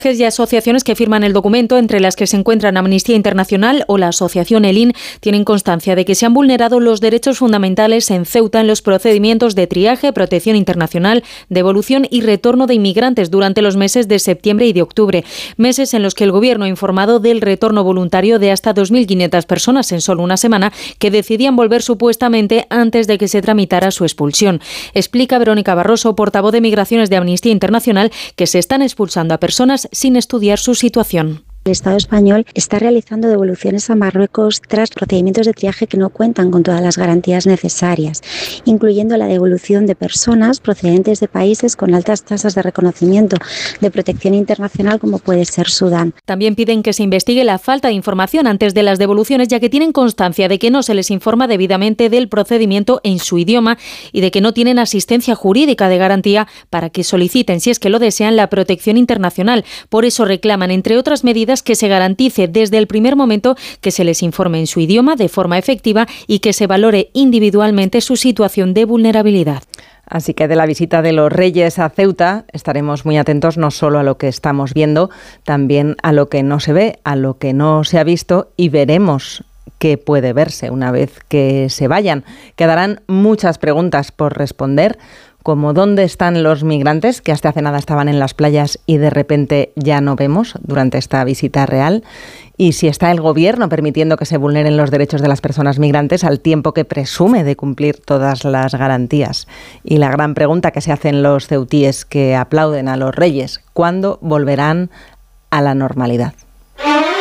Y asociaciones que firman el documento, entre las que se encuentran Amnistía Internacional o la asociación ELIN, tienen constancia de que se han vulnerado los derechos fundamentales en Ceuta en los procedimientos de triaje, protección internacional, devolución y retorno de inmigrantes durante los meses de septiembre y de octubre. Meses en los que el Gobierno ha informado del retorno voluntario de hasta 2.500 personas en solo una semana que decidían volver supuestamente antes de que se tramitara su expulsión. Explica Verónica Barroso, portavoz de Migraciones de Amnistía Internacional, que se están expulsando a personas sin estudiar su situación. El Estado español está realizando devoluciones a Marruecos tras procedimientos de triaje que no cuentan con todas las garantías necesarias, incluyendo la devolución de personas procedentes de países con altas tasas de reconocimiento de protección internacional, como puede ser Sudán. También piden que se investigue la falta de información antes de las devoluciones, ya que tienen constancia de que no se les informa debidamente del procedimiento en su idioma y de que no tienen asistencia jurídica de garantía para que soliciten, si es que lo desean, la protección internacional. Por eso reclaman, entre otras medidas, que se garantice desde el primer momento que se les informe en su idioma de forma efectiva y que se valore individualmente su situación de vulnerabilidad. Así que de la visita de los Reyes a Ceuta estaremos muy atentos no solo a lo que estamos viendo, también a lo que no se ve, a lo que no se ha visto, y veremos qué puede verse una vez que se vayan. Quedarán muchas preguntas por responder, como dónde están los migrantes que hasta hace nada estaban en las playas y de repente ya no vemos durante esta visita real, y si está el Gobierno permitiendo que se vulneren los derechos de las personas migrantes al tiempo que presume de cumplir todas las garantías. Y la gran pregunta que se hacen los ceutíes que aplauden a los Reyes: ¿cuándo volverán a la normalidad?